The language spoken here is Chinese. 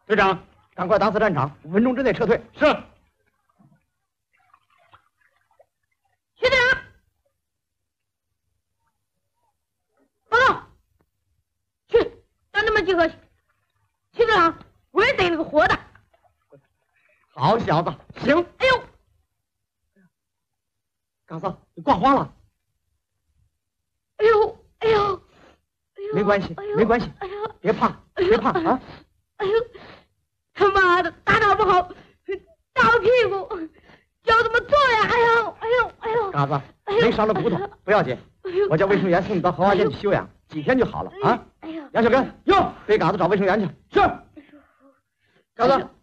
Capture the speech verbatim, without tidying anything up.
队长，赶快当次战场，五分钟之内撤退。 是。 徐队长，报告，去让他们集合去。徐队长，我也逮了个活的。 好小子，行。 哎呦， 刚嫂，你挂花了。 哎呦，哎呦，哎呦， 没关系，没关系， 哎呦， 别怕，别怕啊！ 哎呦，他妈的，大脑不好，打我屁股，叫怎么做呀？哎呦，哎呦，哎呦， 嘎子，没伤着骨头，不要紧，我叫卫生员送你到豪华店去休养，几天就好了啊！ 哎呦， 杨小根，哟，给嘎子找卫生员去。是。嘎子，